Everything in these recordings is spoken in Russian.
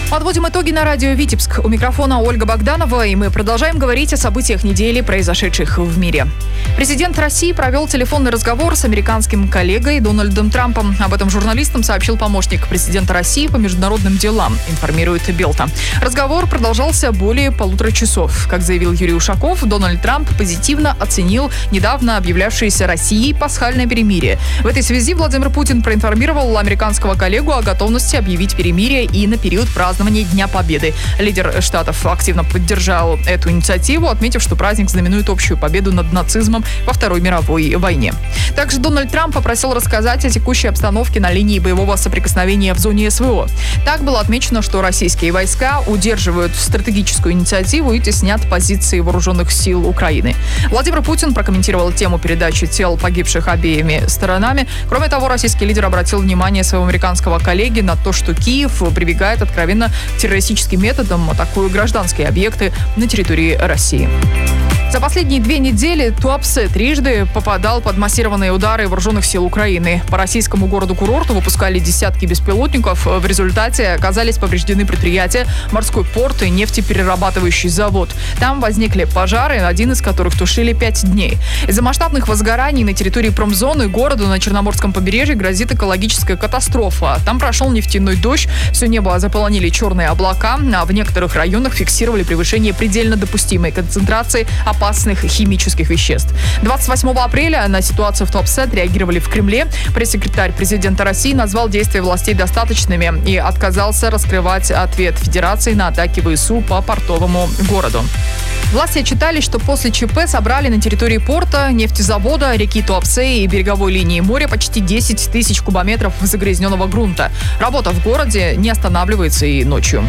Подводим итоги на радио «Витебск». У микрофона Ольга Богданова, и мы продолжаем говорить о событиях недели, произошедших в мире. Президент России провел телефонный разговор с американским коллегой Дональдом Трампом. Об этом журналистам сообщил помощник президента России по международным делам, информирует Белта. Разговор продолжался более 1,5 часов. Как заявил Юрий Ушаков, Дональд Трамп позитивно оценил недавно объявлявшееся Россией пасхальное перемирие. В этой связи Владимир Путин проинформировал американского коллегу о готовности объявить перемирие и на период празднования Дня Победы. Лидер Штатов активно поддержал эту инициативу, отметив, что праздник знаменует общую победу над нацизмом во Второй мировой войне. Также Дональд Трамп попросил рассказать о текущей обстановке на линии боевого соприкосновения в зоне СВО. Так было отмечено, что российские войска удерживают стратегическую инициативу и теснят позиции вооруженных сил Украины. Владимир Путин прокомментировал тему передачи тел погибших обеими сторонами. Кроме того, российский лидер обратил внимание своего американского коллеги на то, что Киев прибегает откровенно к террористическим методам, атакуя гражданские объекты на территории России. За последние 2 недели Туапсе трижды попадал под массированные удары вооруженных сил Украины. По российскому городу-курорту выпускали десятки беспилотников. В результате оказались повреждены предприятия, морской порт и нефтеперерабатывающий завод. Там возникли пожары, один из которых тушили 5 дней. Из-за масштабных возгораний на территории промзоны городу на Черноморском побережье грозит экологическая катастрофа. Там прошел нефтяной дождь, все небо заполонили черные облака, а в некоторых районах фиксировали превышение предельно допустимой концентрации опасных химических веществ. 28 апреля на ситуацию в Туапсе отреагировали в Кремле. Пресс-секретарь президента России назвал действия властей достаточными и отказался раскрывать ответ Федерации на атаки ВСУ по портовому городу. Власти отчитались, что после ЧП собрали на территории порта, нефтезавода, реки Туапсе и береговой линии моря почти 10 тысяч кубометров загрязненного грунта. Работа в городе не останавливается и ночью.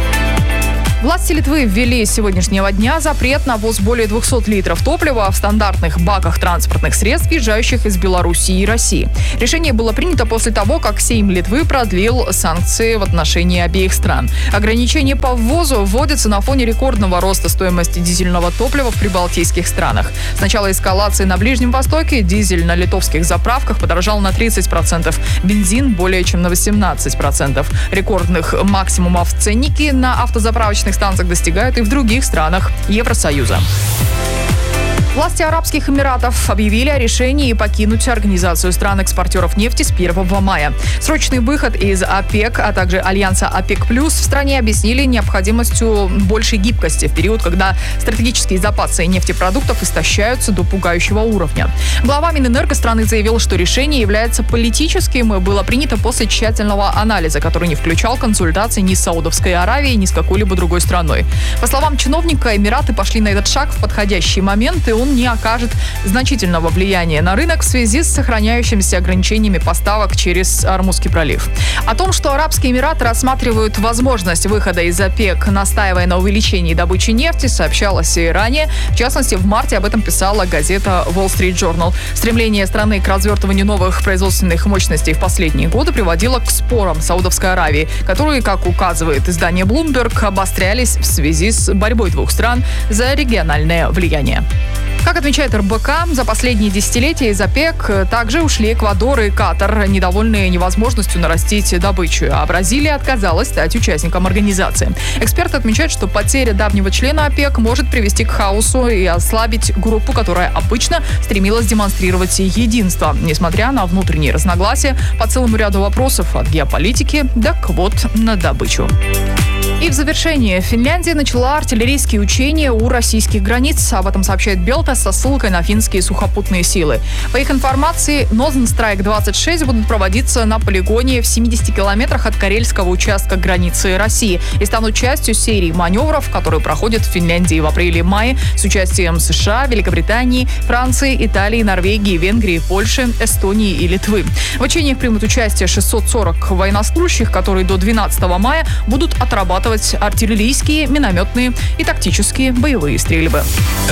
Власти Литвы ввели с сегодняшнего дня запрет на ввоз более 200 литров топлива в стандартных баках транспортных средств, въезжающих из Белоруссии и России. Решение было принято после того, как Сейм Литвы продлил санкции в отношении обеих стран. Ограничения по ввозу вводятся на фоне рекордного роста стоимости дизельного топлива в прибалтийских странах. С начала эскалации на Ближнем Востоке дизель на литовских заправках подорожал на 30%, бензин более чем на 18%. Рекордных максимумов ценники на автозаправочных станциях достигают и в других странах Евросоюза. Власти Арабских Эмиратов объявили о решении покинуть Организацию стран-экспортеров нефти с 1 мая. Срочный выход из ОПЕК, а также Альянса ОПЕК+, в стране объяснили необходимостью большей гибкости в период, когда стратегические запасы нефтепродуктов истощаются до пугающего уровня. Глава Минэнерго страны заявил, что решение является политическим и было принято после тщательного анализа, который не включал консультаций ни с Саудовской Аравией, ни с какой-либо другой страной. По словам чиновника, Эмираты пошли на этот шаг в подходящий момент, и он не окажет значительного влияния на рынок в связи с сохраняющимися ограничениями поставок через Ормузский пролив. О том, что Арабские Эмираты рассматривают возможность выхода из ОПЕК, настаивая на увеличении добычи нефти, сообщалось и ранее. В частности, в марте об этом писала газета Wall Street Journal. Стремление страны к развертыванию новых производственных мощностей в последние годы приводило к спорам Саудовской Аравии, которые, как указывает издание Bloomberg, обострялись в связи с борьбой двух стран за региональное влияние. Как отмечает РБК, за последние десятилетия из ОПЕК также ушли Эквадор и Катар, недовольные невозможностью нарастить добычу, а Бразилия отказалась стать участником организации. Эксперты отмечают, что потеря давнего члена ОПЕК может привести к хаосу и ослабить группу, которая обычно стремилась демонстрировать единство, несмотря на внутренние разногласия по целому ряду вопросов от геополитики до квот на добычу. И в завершение. Финляндия начала артиллерийские учения у российских границ. Об этом сообщает Белта со ссылкой на финские сухопутные силы. По их информации, Northern Strike 26 будут проводиться на полигоне в 70 километрах от карельского участка границы России и станут частью серии маневров, которые проходят в Финляндии в апреле-мае с участием США, Великобритании, Франции, Италии, Норвегии, Венгрии, Польши, Эстонии и Литвы. В учениях примут участие 640 военнослужащих, которые до 12 мая будут отрабатывать артиллерийские, минометные и тактические боевые стрельбы.